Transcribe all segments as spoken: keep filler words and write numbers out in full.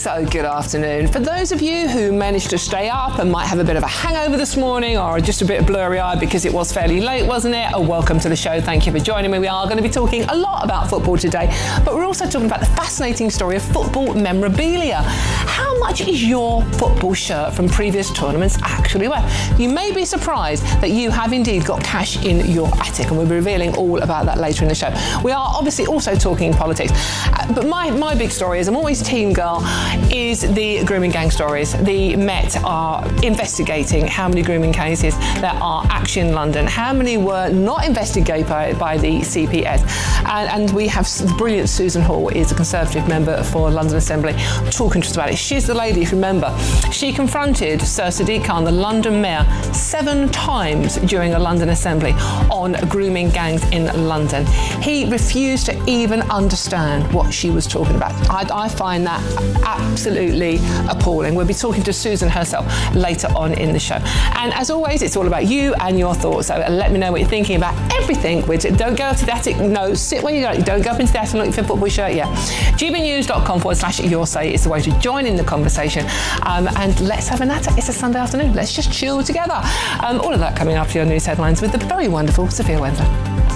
So good afternoon. For those of you who managed to stay up and might have a bit of a hangover this morning or just a bit blurry-eyed because it was fairly late, wasn't it? Oh, welcome to the show. Thank you for joining me. We are going to be talking a lot about football today, but we're also talking about the fascinating story of football memorabilia. How much is your football shirt from previous tournaments actually worth? You may be surprised that you have indeed got cash in your attic, and we'll be revealing all about that later in the show. We are obviously also talking politics, uh, but my, my big story is, I'm always team girl, is the grooming gang stories. The Met are investigating how many grooming cases there are actually in London, how many were not investigated by, by the C P S. And, and we have the brilliant Susan Hall, is a Conservative member for London Assembly, talking to us about it. She's the lady, if you remember, she confronted Sir Sadiq Khan, the London mayor, seven times during a London Assembly on grooming gangs in London. He refused to even understand what she was talking about. I, I find that absolutely appalling. We'll be talking to Susan herself later on in the show. And as always, it's all about you and your thoughts. So let me know what you're thinking about everything. Don't go up to the attic. No, sit where you are. Don't go up into the attic and look for a football shirt yet. gbnews.com forward slash your say is the way to join in the conversation. Um, and let's have a natter. It's a Sunday afternoon. Let's just chill together. Um, all of that coming after your news headlines with the very wonderful Sophia Wendler.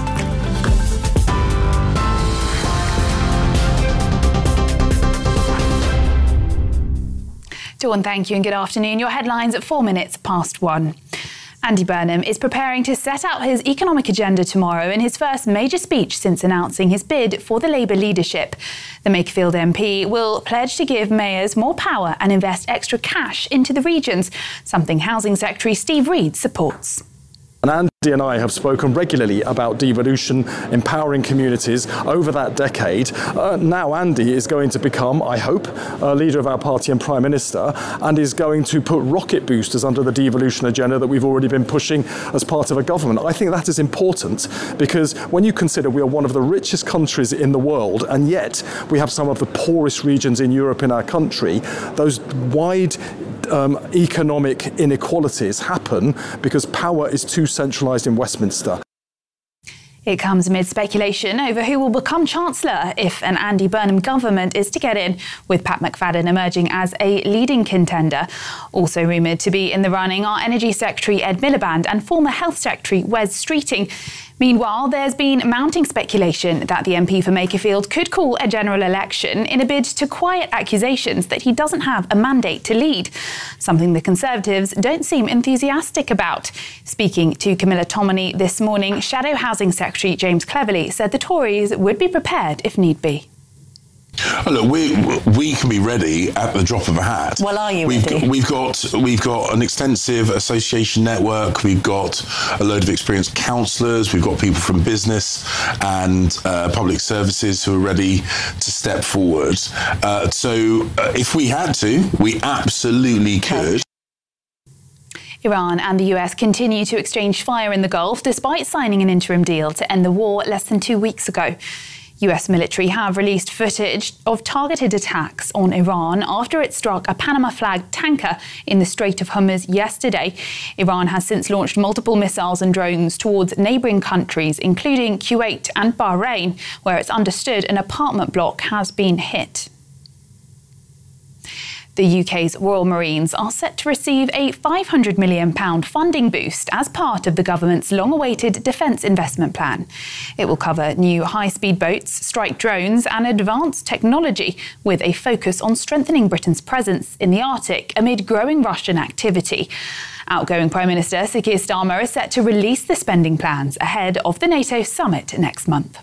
Dawn, thank you and good afternoon. Your headlines at four minutes past one. Andy Burnham is preparing to set out his economic agenda tomorrow in his first major speech since announcing his bid for the Labour leadership. The Makerfield M P will pledge to give mayors more power and invest extra cash into the regions, something Housing Secretary Steve Reed supports. And Andy and I have spoken regularly about devolution, empowering communities over that decade. Uh, now Andy is going to become, I hope, uh, leader of our party and Prime Minister, and is going to put rocket boosters under the devolution agenda that we've already been pushing as part of a government. I think that is important because when you consider we are one of the richest countries in the world, and yet we have some of the poorest regions in Europe in our country, those wide Um, economic inequalities happen because power is too centralised in Westminster. It comes amid speculation over who will become Chancellor if an Andy Burnham government is to get in, with Pat McFadden emerging as a leading contender. Also rumoured to be in the running are Energy Secretary Ed Miliband and former Health Secretary Wes Streeting. Meanwhile, there's been mounting speculation that the M P for Makerfield could call a general election in a bid to quiet accusations that he doesn't have a mandate to lead, something the Conservatives don't seem enthusiastic about. Speaking to Camilla Tominey this morning, Shadow Housing Secretary James Cleverly said the Tories would be prepared if need be. Oh, look, we we can be ready at the drop of a hat. Well, are you we've ready? Got, we've got we've got an extensive association network. We've got a load of experienced councillors. We've got people from business and uh, public services who are ready to step forward. Uh, so, uh, if we had to, we absolutely could. Iran and the U S continue to exchange fire in the Gulf despite signing an interim deal to end the war less than two weeks ago. U S military have released footage of targeted attacks on Iran after it struck a Panama-flagged tanker in the Strait of Hormuz yesterday. Iran has since launched multiple missiles and drones towards neighbouring countries, including Kuwait and Bahrain, where it's understood an apartment block has been hit. The U K's Royal Marines are set to receive a five hundred million pounds funding boost as part of the government's long-awaited defence investment plan. It will cover new high-speed boats, strike drones and advanced technology, with a focus on strengthening Britain's presence in the Arctic amid growing Russian activity. Outgoing Prime Minister Sir Keir Starmer is set to release the spending plans ahead of the NATO summit next month.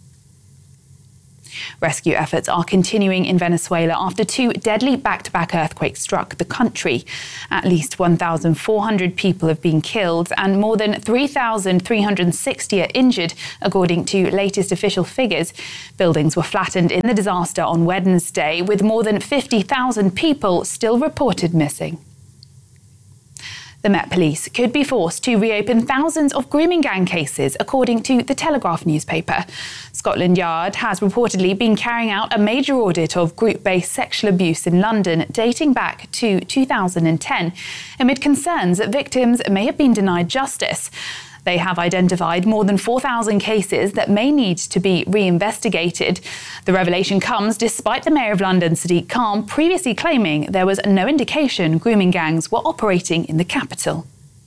Rescue efforts are continuing in Venezuela after two deadly back-to-back earthquakes struck the country. At least one thousand four hundred people have been killed and more than three thousand three hundred sixty are injured, according to latest official figures. Buildings were flattened in the disaster on Wednesday, with more than fifty thousand people still reported missing. The Met Police could be forced to reopen thousands of grooming gang cases, according to the Telegraph newspaper. Scotland Yard has reportedly been carrying out a major audit of group-based sexual abuse in London dating back to two thousand ten, amid concerns that victims may have been denied justice. They have identified more than four thousand cases that may need to be reinvestigated. The revelation comes despite the Mayor of London, Sadiq Khan, previously claiming there was no indication grooming gangs were operating in the capital.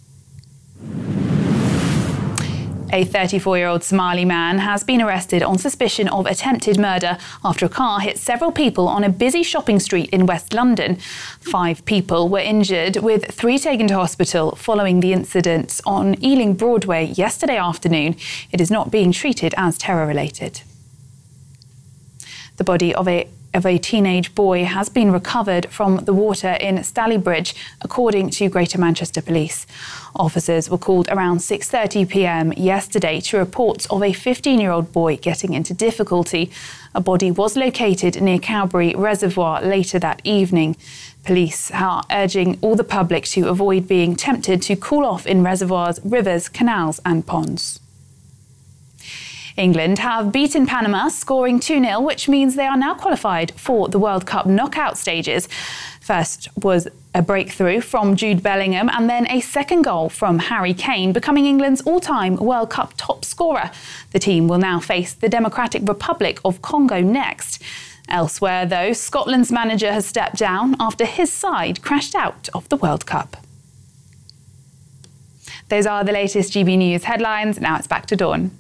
A thirty-four-year-old Somali man has been arrested on suspicion of attempted murder after a car hit several people on a busy shopping street in West London. Five people were injured, with three taken to hospital following the incident on Ealing Broadway yesterday afternoon. It is not being treated as terror-related. The body of a of a teenage boy has been recovered from the water in Stalybridge, according to Greater Manchester Police. Officers were called around six thirty p m yesterday to reports of a fifteen-year-old boy getting into difficulty. A body was located near Cowbury Reservoir later that evening. Police are urging all the public to avoid being tempted to cool off in reservoirs, rivers, canals and ponds. England have beaten Panama, scoring two nil, which means they are now qualified for the World Cup knockout stages. First was a breakthrough from Jude Bellingham and then a second goal from Harry Kane, becoming England's all-time World Cup top scorer. The team will now face the Democratic Republic of Congo next. Elsewhere, though, Scotland's manager has stepped down after his side crashed out of the World Cup. Those are the latest G B News headlines. Now it's back to Dawn.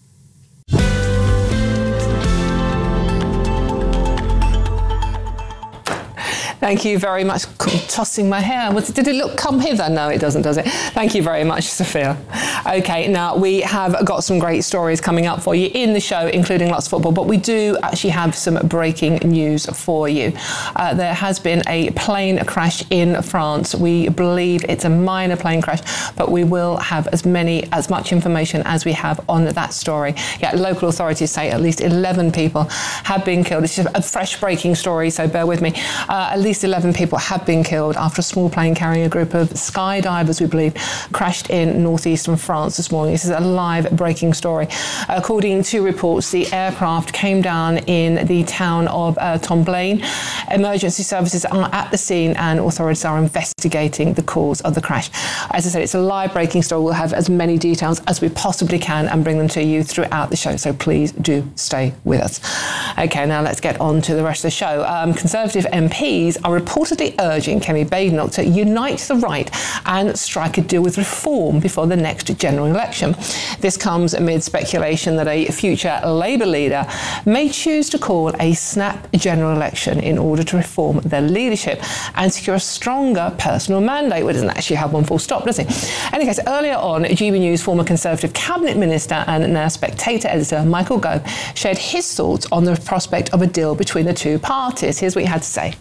Thank you very much. Tossing my hair. Did it look come hither? No, it doesn't, does it? Thank you very much, Sophia. OK, now we have got some great stories coming up for you in the show, including lots of football, but we do actually have some breaking news for you. Uh, there has been a plane crash in France. We believe it's a minor plane crash, but we will have as many, as much information as we have on that story. Yeah, local authorities say at least eleven people have been killed. This is a fresh breaking story, so bear with me. Uh, At least eleven people have been killed after a small plane carrying a group of skydivers, we believe, crashed in northeastern France this morning. This is a live breaking story. According to reports, the aircraft came down in the town of uh, Tomblaine. Emergency services are at the scene and authorities are investigating the cause of the crash. As I said, it's a live breaking story. We'll have as many details as we possibly can and bring them to you throughout the show, so please do stay with us. OK, now let's get on to the rest of the show. Um, Conservative M Ps are reportedly urging Kemi Badenoch to unite the right and strike a deal with reform before the next general election. This comes amid speculation that a future Labour leader may choose to call a snap general election in order to reform their leadership and secure a stronger personal mandate. Well, it doesn't actually have one full stop, does it? In any case, earlier on, G B News former Conservative Cabinet Minister and now Spectator editor Michael Gove shared his thoughts on the prospect of a deal between the two parties. Here's what he had to say.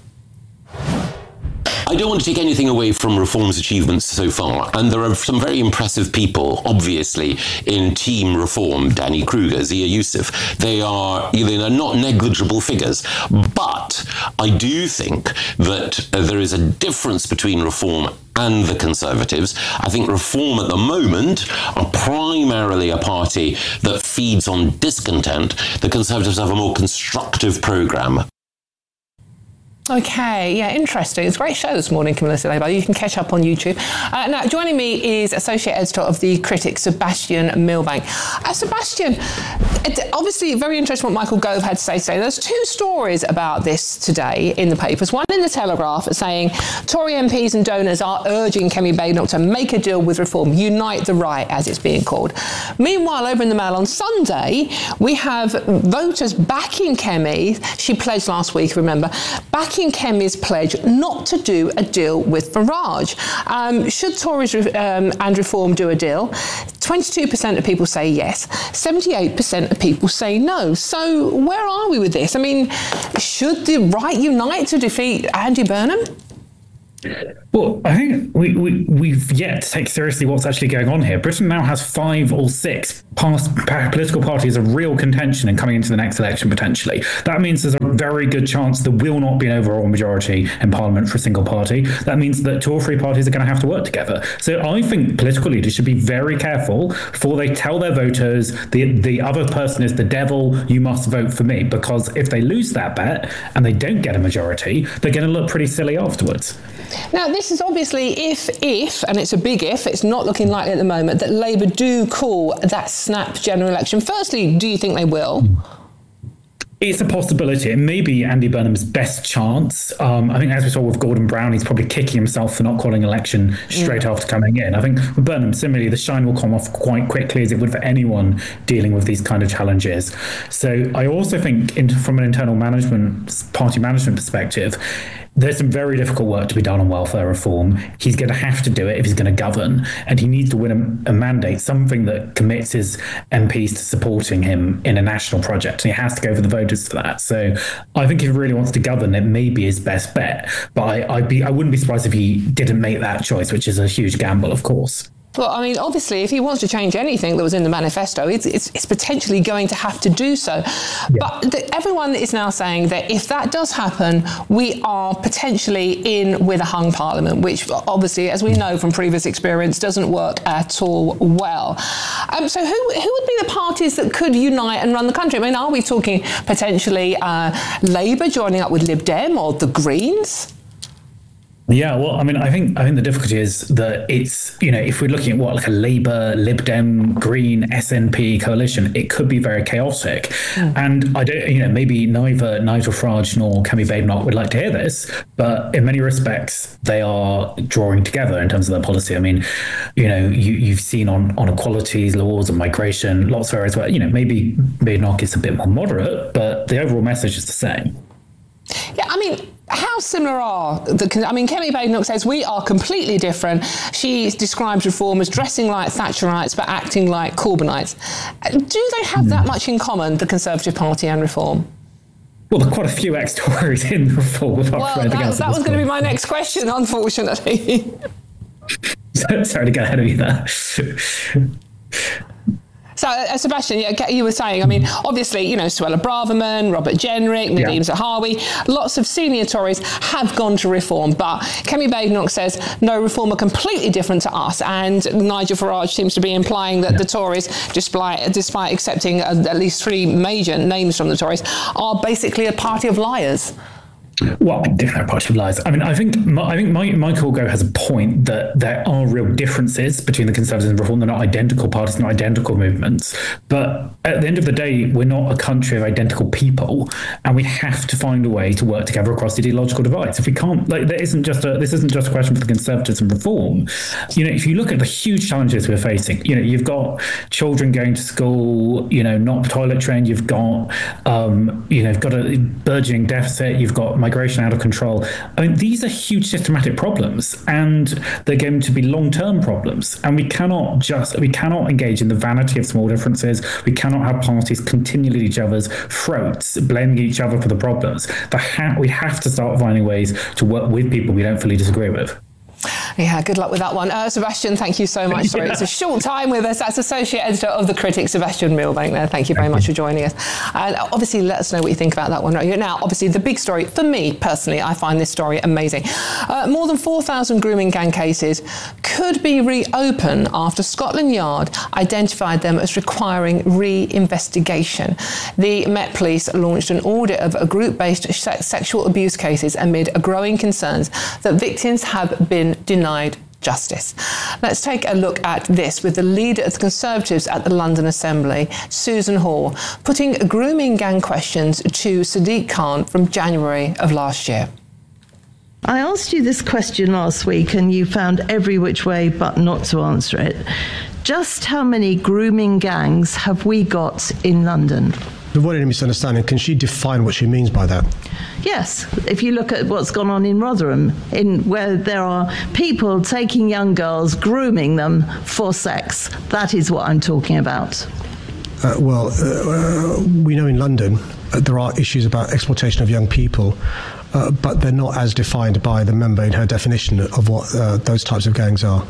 I don't want to take anything away from Reform's achievements so far, and there are some very impressive people, obviously, in Team Reform, Danny Kruger, Zia Youssef. They are, they are not negligible figures, but I do think that uh, there is a difference between Reform and the Conservatives. I think Reform at the moment are primarily a party that feeds on discontent. The Conservatives have a more constructive programme. OK, yeah, interesting. It's a great show this morning, Camilla Silva. You can catch up on YouTube. Uh, now, joining me is Associate Editor of The Critic, Sebastian Milbank. Uh, Sebastian, it, obviously very interesting what Michael Gove had to say today. There's two stories about this today in the papers. One in the Telegraph saying Tory M Ps and donors are urging Kemi Badenoch to make a deal with Reform, unite the right, as it's being called. Meanwhile, over in the Mail on Sunday, we have voters backing Kemi. She pledged last week, remember, backing Kemi's pledge not to do a deal with Farage. Um, should Tories um, and Reform do a deal? twenty-two percent of people say yes, seventy-eight percent of people say no. So where are we with this? I mean, should the right unite to defeat Andy Burnham? Well, I think we, we, we've yet to take seriously what's actually going on here. Britain now has five or six past political parties of real contention and coming into the next election, potentially. That means there's a very good chance there will not be an overall majority in Parliament for a single party. That means that two or three parties are going to have to work together. So I think political leaders should be very careful before they tell their voters the, the other person is the devil, you must vote for me. Because if they lose that bet and they don't get a majority, they're going to look pretty silly afterwards. Now, this is obviously if, if, and it's a big if, it's not looking likely at the moment, that Labour do call that snap general election. Firstly, do you think they will? It's a possibility. It may be Andy Burnham's best chance. Um, I think, as we saw with Gordon Brown, he's probably kicking himself for not calling election straight mm. after coming in. I think with Burnham, similarly, the shine will come off quite quickly, as it would for anyone dealing with these kind of challenges. So I also think, in, from an internal management, party management perspective, there's some very difficult work to be done on welfare reform. He's going to have to do it if he's going to govern, and he needs to win a, a mandate, something that commits his M Ps to supporting him in a national project, and he has to go for the voters for that. So I think if he really wants to govern, it may be his best bet. But I, I'd be, I wouldn't be surprised if he didn't make that choice, which is a huge gamble, of course. Well, I mean, obviously, if he wants to change anything that was in the manifesto, it's, it's, it's potentially going to have to do so. Yeah. But the, everyone is now saying that if that does happen, we are potentially in with a hung parliament, which obviously, as we know from previous experience, doesn't work at all well. Um, so who, who would be the parties that could unite and run the country? I mean, are we talking potentially uh, Labour joining up with Lib Dem or the Greens? Yeah, well, I mean, I think I think the difficulty is that it's, you know, if we're looking at what, like a Labour, Lib Dem, Green, S N P coalition, it could be very chaotic. Mm. And I don't, you know, maybe neither Nigel Farage nor Kemi Badenoch would like to hear this, but in many respects, they are drawing together in terms of their policy. I mean, you know, you, you've seen on, on equalities, laws, and migration, lots of areas where, you know, maybe Badenoch is a bit more moderate, but the overall message is the same. Yeah, I mean, how similar are the... I mean, Kemi Badenoch says we are completely different. She describes reform as dressing like Thatcherites but acting like Corbynites. Do they have mm. that much in common, the Conservative Party and reform? Well, there are quite a few ex-Tories in reform. Well, that, that was going to be my next question, unfortunately. Sorry to get ahead of you there. So, uh, Sebastian, yeah, you were saying, I mean, obviously, you know, Suella Braverman, Robert Jenrick, Nadhim yeah. Zahawi, lots of senior Tories have gone to reform, but Kemi Badenoch says, no, reform are completely different to us, and Nigel Farage seems to be implying that yeah. the Tories, despite, despite accepting uh, at least three major names from the Tories, are basically a party of liars. Well, different approach of lies. I mean, I think I think Michael Gove has a point that there are real differences between the Conservatives and Reform. They're not identical parties, not identical movements. But at the end of the day, we're not a country of identical people, and we have to find a way to work together across ideological divides. If we can't, like, there isn't just a this isn't just a question for the Conservatives and Reform. You know, if you look at the huge challenges we're facing, you know, you've got children going to school, you know, not toilet trained. You've got, um, you know, you've got a burgeoning deficit. You've got migration out of control. I mean, these are huge systematic problems, and they're going to be long-term problems. And we cannot just, we cannot engage in the vanity of small differences. We cannot have parties continually at each other's throats, blaming each other for the problems. The ha- we have to start finding ways to work with people we don't fully disagree with. Yeah, good luck with that one. Uh, Sebastian, thank you so much. Sorry, yeah. It's a short time with us. That's Associate Editor of The Critic, Sebastian Milbank there. Thank you very much for joining us. And obviously, let us know what you think about that one. Now, obviously, the big story, for me personally, I find this story amazing. Uh, more than four thousand grooming gang cases could be reopened after Scotland Yard identified them as requiring re-investigation. The Met Police launched an audit of a group-based sexual abuse cases amid growing concerns that victims have been denied justice. Let's take a look at this with the leader of the Conservatives at the London Assembly, Susan Hall, putting grooming gang questions to Sadiq Khan from January of last year. I asked you this question last week and you found every which way but not to answer it. Just how many grooming gangs have we got in London? To avoid any misunderstanding, can she define what she means by that? Yes, if you look at what's gone on in Rotherham, in where there are people taking young girls, grooming them for sex, that is what I'm talking about. Uh, well, uh, we know in London uh, there are issues about exploitation of young people, uh, but they're not as defined by the member in her definition of what uh, those types of gangs are.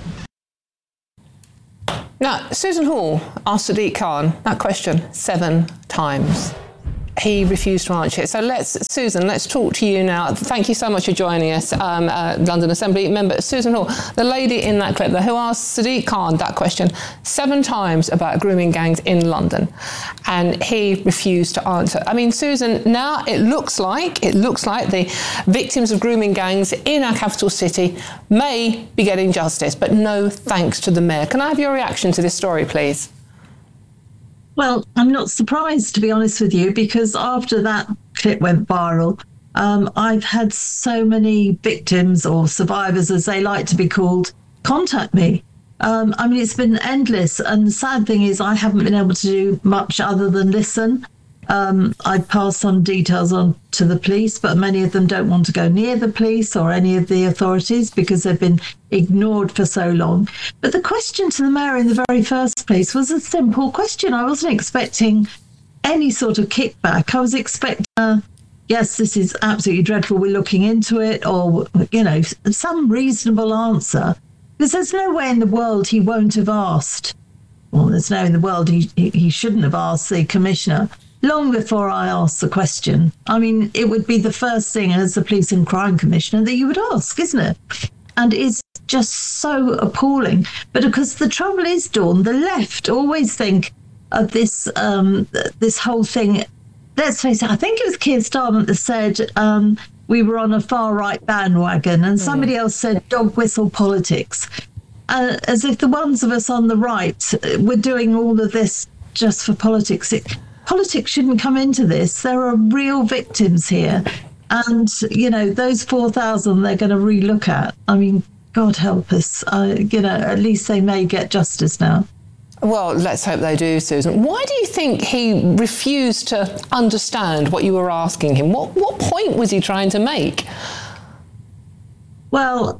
Now, Susan Hall asked Sadiq Khan that question seven times. he refused to answer it. So let's, Susan, let's talk to you now. Thank you so much for joining us, um, uh, London Assembly member Susan Hall, the lady in that clip there who asked Sadiq Khan that question seven times about grooming gangs in London, and he refused to answer. I mean, Susan, now it looks like, it looks like the victims of grooming gangs in our capital city may be getting justice, but no thanks to the mayor. Can I have your reaction to this story, please? Well, I'm not surprised, to be honest with you, because after that clip went viral, um, I've had so many victims, or survivors as they like to be called, contact me. Um, I mean, it's been endless. And the sad thing is I haven't been able to do much other than listen. Um, I pass some details on to the police, but many of them don't want to go near the police or any of the authorities because they've been ignored for so long. But the question to the mayor in the very first place was a simple question. I wasn't expecting any sort of kickback. I was expecting, uh, yes, this is absolutely dreadful, we're looking into it, or, you know, some reasonable answer. Because there's no way in the world he won't have asked. Well, there's no in the world he, he shouldn't have asked the commissioner long before I asked the question. I mean, it would be the first thing as the police and crime commissioner that you would ask, isn't it? And it's just so appalling. But because the trouble is, Dawn, the left always think of this um, this whole thing. Let's face it, I think it was Keir Starmer that said um, we were on a far-right bandwagon, and somebody mm. else said dog whistle politics, uh, as if the ones of us on the right were doing all of this just for politics. It, Politics shouldn't come into this. There are real victims here. And, you know, those four thousand they're going to relook at. I mean, God help us. Uh, you know, at least they may get justice now. Well, let's hope they do, Susan. Why do you think he refused to understand what you were asking him? What, what point was he trying to make? Well,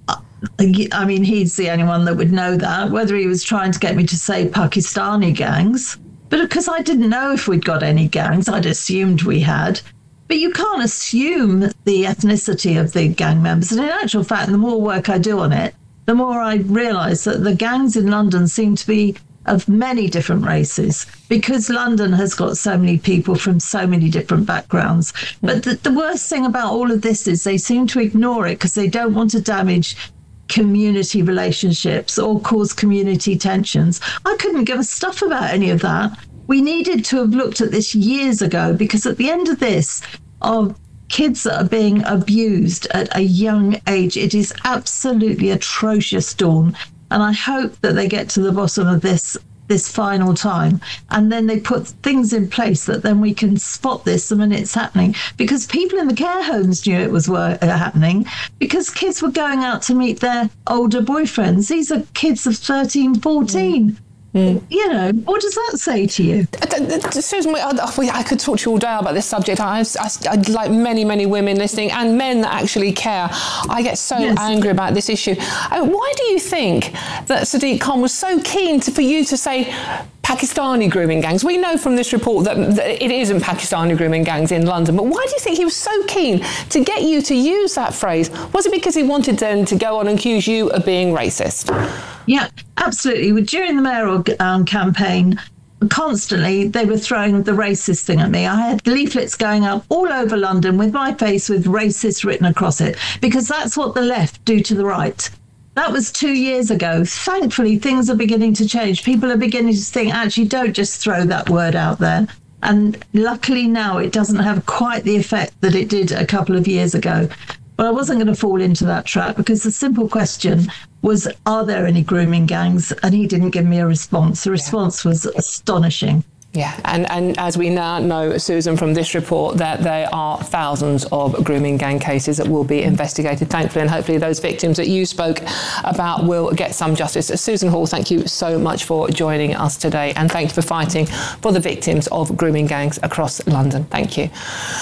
I mean, he's the only one that would know that, whether he was trying to get me to say Pakistani gangs. But because I didn't know if we'd got any gangs, I'd assumed we had. But you can't assume the ethnicity of the gang members. And in actual fact, the more work I do on it, the more I realise that the gangs in London seem to be of many different races, because London has got so many people from so many different backgrounds. But the, the worst thing about all of this is they seem to ignore it because they don't want to damage community relationships or cause community tensions. I couldn't give a stuff about any of that. We needed to have looked at this years ago, because at the end of this, of kids that are being abused at a young age, it is absolutely atrocious, Dawn. And I hope that they get to the bottom of this this final time, and then they put things in place that then we can spot this the minute it's happening, because people in the care homes knew it was wor- uh, happening, because kids were going out to meet their older boyfriends. These are kids of thirteen, fourteen. Mm. Mm. You know, what does that say to you? Susan, I could talk to you all day about this subject. I, I, I like many, many women listening, and men that actually care. I get so yes. angry about this issue. Uh, why do you think that Sadiq Khan was so keen to, for you to say Pakistani grooming gangs? We know from this report that, that it isn't Pakistani grooming gangs in London, but why do you think he was so keen to get you to use that phrase? Was it because he wanted then to go on and accuse you of being racist? Yeah, absolutely. During the mayoral um, campaign, constantly they were throwing the racist thing at me. I had leaflets going up all over London with my face with racist written across it, because that's what the left do to the right. That was two years ago. Thankfully, things are beginning to change. People are beginning to think, actually, don't just throw that word out there. And luckily now it doesn't have quite the effect that it did a couple of years ago. But I wasn't going to fall into that trap, because the simple question was, are there any grooming gangs? And he didn't give me a response. The response yeah. was astonishing. Yeah, and, and as we now know, Susan, from this report, that there are thousands of grooming gang cases that will be investigated, thankfully, and hopefully those victims that you spoke about will get some justice. Susan Hall, thank you so much for joining us today, and thank you for fighting for the victims of grooming gangs across London. Thank you.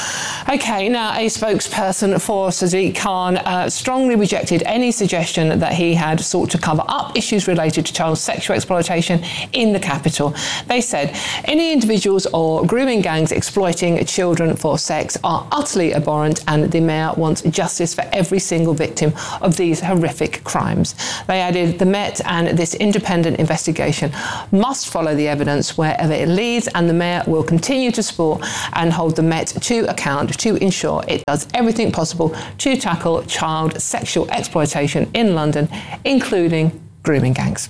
Okay, now a spokesperson for Sadiq Khan uh, strongly rejected any suggestion that he had sought to cover up issues related to child sexual exploitation in the capital. They said any individuals or grooming gangs exploiting children for sex are utterly abhorrent, and the mayor wants justice for every single victim of these horrific crimes. They added the Met and this independent investigation must follow the evidence wherever it leads, and the mayor will continue to support and hold the Met to account to ensure it does everything possible to tackle child sexual exploitation in London, including grooming gangs.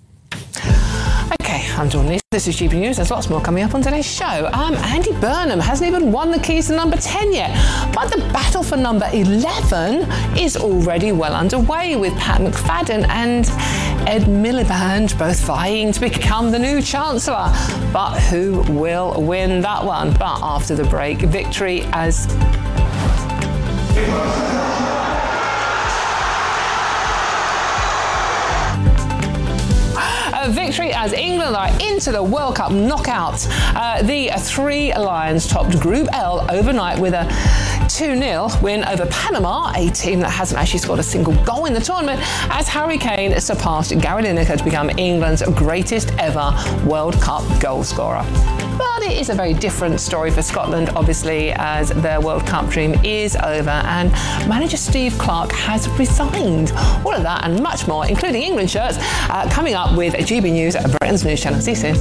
Okay, I'm Dawn Lees. This is G B News. There's lots more coming up on today's show. Um, Andy Burnham hasn't even won the keys to number ten yet, but the battle for number eleven is already well underway, with Pat McFadden and Ed Miliband both vying to become the new Chancellor. But who will win that one? But after the break, victory as... victory as England are into the World Cup knockout. Uh, the Three Lions topped Group L overnight with a two nil win over Panama, a team that hasn't actually scored a single goal in the tournament, as Harry Kane surpassed Gary Lineker to become England's greatest ever World Cup goal scorer. But it is a very different story for Scotland, obviously, as their World Cup dream is over and manager Steve Clarke has resigned. All of that and much more, including England shirts, uh, coming up with G B News at Britain's News Channel. See you soon.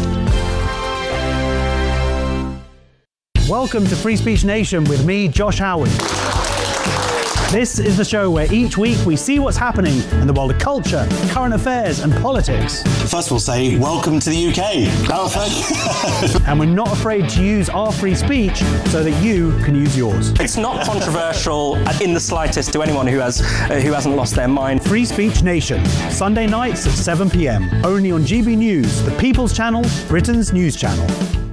Welcome to Free Speech Nation with me, Josh Howard. This is the show where each week we see what's happening in the world of culture, current affairs and politics. First we'll say, welcome to the U K. And we're not afraid to use our free speech so that you can use yours. It's not controversial in the slightest to anyone who, has, uh, who hasn't lost their mind. Free Speech Nation, Sunday nights at seven p m, only on G B News, the People's Channel, Britain's news channel.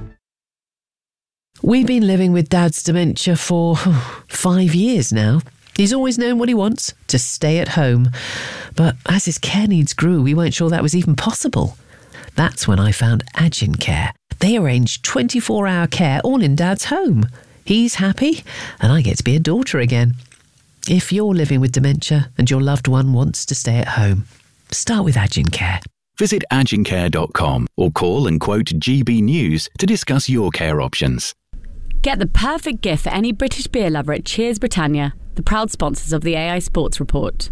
We've been living with Dad's dementia for five years now. He's always known what he wants, to stay at home. But as his care needs grew, we weren't sure that was even possible. That's when I found Agin Care. They arrange twenty-four hour care all in Dad's home. He's happy, and I get to be a daughter again. If you're living with dementia and your loved one wants to stay at home, start with Agin Care. Visit agin care dot com or call and quote G B News to discuss your care options. Get the perfect gift for any British beer lover at Cheers Britannia, the proud sponsors of the A I Sports Report.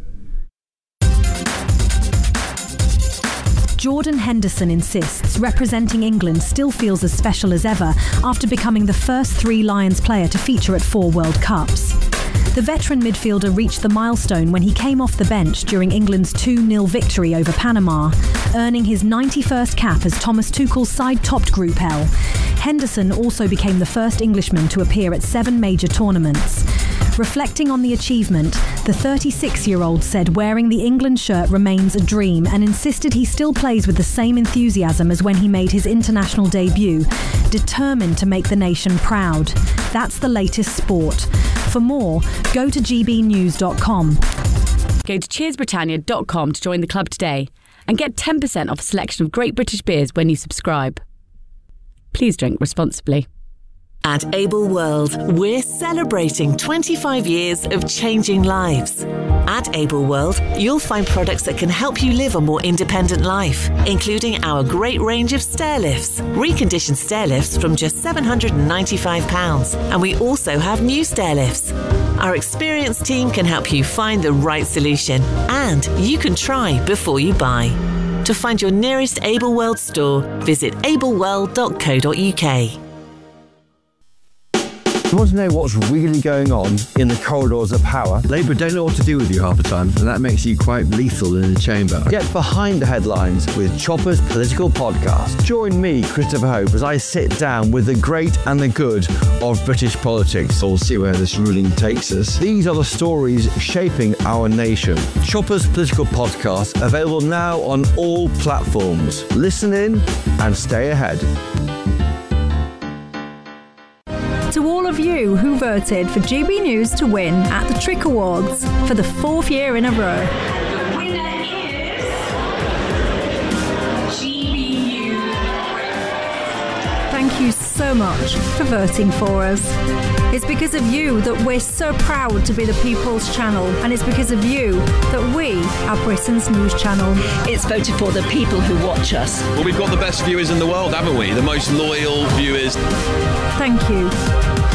Jordan Henderson insists representing England still feels as special as ever after becoming the first Three Lions player to feature at four World Cups. The veteran midfielder reached the milestone when he came off the bench during England's two nil victory over Panama, earning his ninety-first cap as Thomas Tuchel's side topped Group L. Henderson also became the first Englishman to appear at seven major tournaments. Reflecting on the achievement, the thirty-six-year-old said wearing the England shirt remains a dream and insisted he still plays with the same enthusiasm as when he made his international debut, determined to make the nation proud. That's the latest sport. For more, go to g b news dot com. Go to cheers britannia dot com to join the club today and get ten percent off a selection of great British beers when you subscribe. Please drink responsibly. At Able World, we're celebrating twenty-five years of changing lives. At Able World, you'll find products that can help you live a more independent life, including our great range of stair lifts, reconditioned stair lifts from just seven hundred ninety-five pounds. And we also have new stair lifts. Our experienced team can help you find the right solution, and you can try before you buy. To find your nearest Able World store, visit able world dot co dot u k. You want to know what's really going on in the corridors of power? Labour don't know what to do with you half the time, and that makes you quite lethal in the chamber. Get behind the headlines with Chopper's Political Podcast. Join me, Christopher Hope, as I sit down with the great and the good of British politics. We'll see where this ruling takes us. These are the stories shaping our nation. Chopper's Political Podcast, available now on all platforms. Listen in and stay ahead. To all of you who voted for G B News to win at the Trick Awards for the fourth year in a row. The winner is G B News. Thank you so so much for voting for us. It's because of you that we're so proud to be the People's Channel, and it's because of you that we are Britain's news channel. It's voted for the people who watch us. Well, we've got the best viewers in the world, haven't we? The most loyal viewers. Thank you.